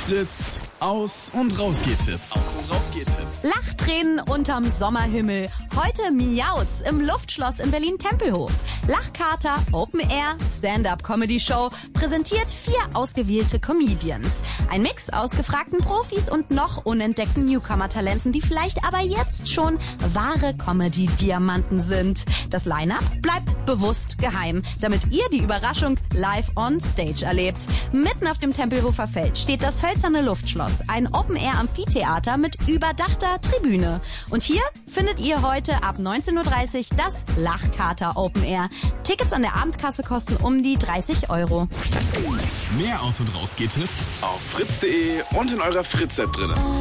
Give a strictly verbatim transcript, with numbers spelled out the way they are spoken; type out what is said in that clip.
Fritz, Aus- und Rausgehtipps. Aus- und Rausgehtipps. Lachtränen unterm Sommerhimmel. Heute Miauts im Luftschloss in Berlin-Tempelhof. Lachkater, Open Air, Stand-Up-Comedy-Show. Präsentiert vier ausgewählte Comedians. Ein Mix aus gefragten Profis und noch unentdeckten Newcomer-Talenten, die vielleicht aber jetzt schon wahre Comedy-Diamanten sind. Das Line-Up bleibt bewusst geheim, damit ihr die Überraschung live on stage erlebt. Mitten auf dem Tempelhofer Feld steht das hölzerne Luftschloss, ein Open-Air-Amphitheater mit überdachter Tribüne. Und hier findet ihr heute ab neunzehn Uhr dreißig das Lachkater Open Air. Tickets an der Abendkasse kosten um die dreißig Euro. Mehr Aus- und Rausgehtipps auf fritz punkt de und in eurer Fritz-App drinne.